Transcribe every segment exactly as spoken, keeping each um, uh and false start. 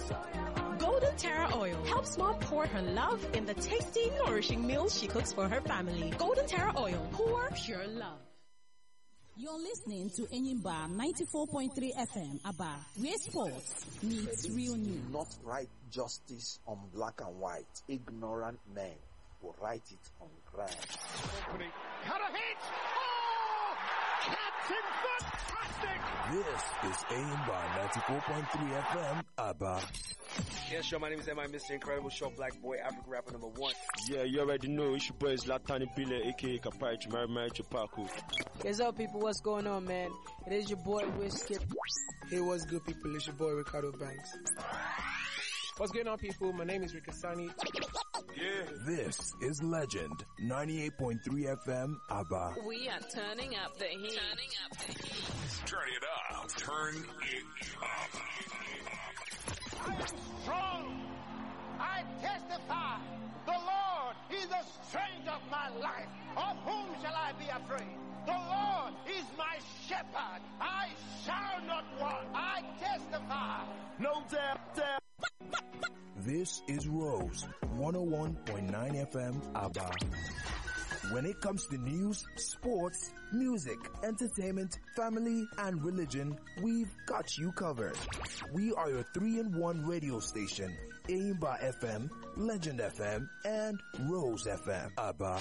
Golden Terra Oil helps mom pour her love in the tasty, nourishing meals she cooks for her family. Golden Terra Oil, pour pure love. You're listening to Enyimba ninety-four point three F M, Aba, where sports meets real news. Not write justice on black and white. Ignorant men will write it on ground. Company. Cut a hit! Oh! Captain fantastic! This is Enyimba ninety-four point three F M, Aba. Yes, sure. My name is M I Mister Incredible, short black boy, African rapper number one. Yeah, you already know. It's your boy Zlatan Pile, aka Kapai Chimari Chupaku. What's up, people? What's going on, man? It is your boy Whiskey. Hey, what's good, people? It's your boy Ricardo Banks. What's going on, people? My name is Rikasani. Yeah. This is Legend ninety-eight point three F M, Aba. We are turning up the heat. Turning up the heat. Turn it up. Turn it up. I am strong. I testify. The Lord is the strength of my life. Of whom shall I be afraid? The Lord is my shepherd. I shall not want. I testify. No doubt, doubt. This is Rose one oh one point nine F M, Aba. When it comes to news, sports, music, entertainment, family, and religion, we've got you covered. We are your three in one radio station, Enyimba F M, Legend F M, and Rose F M, Aba.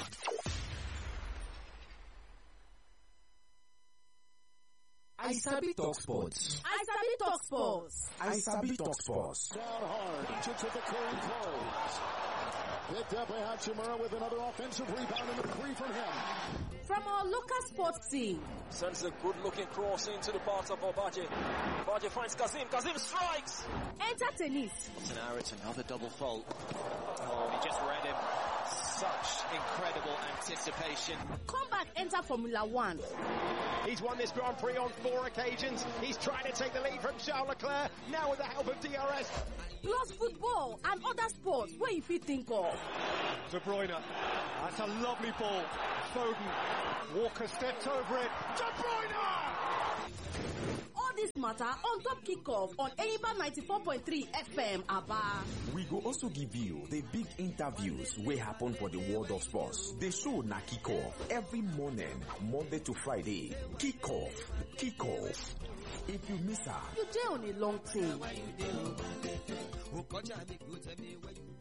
I sabi talk sports. I sabi talk sports. I sabi talk sports. Down hard. Egypt to the clean close. Picked up by Hachimura with another offensive rebound and a three from him. From our local sports team. Sends a good-looking cross into the path of Obaje. Obaje finds Kazim. Kazim strikes. Enter tennis. Now it's another double fault. Oh, he just read him. Such incredible anticipation. Comeback enter Formula One. He's won this Grand Prix on four occasions. He's trying to take the lead from Charles Leclerc, now with the help of D R S. Plus football and other sports where if you think of. De Bruyne, that's a lovely ball. Foden, Walker steps over it. De Bruyne! All this matter on top kickoff on Enyimba ninety-four point three F M, Aba. We go also give you the big interviews wey happen for the world of sports. The show na kickoff every morning, Monday to Friday. Kickoff, kickoff. If you miss her, you dey on a long thing.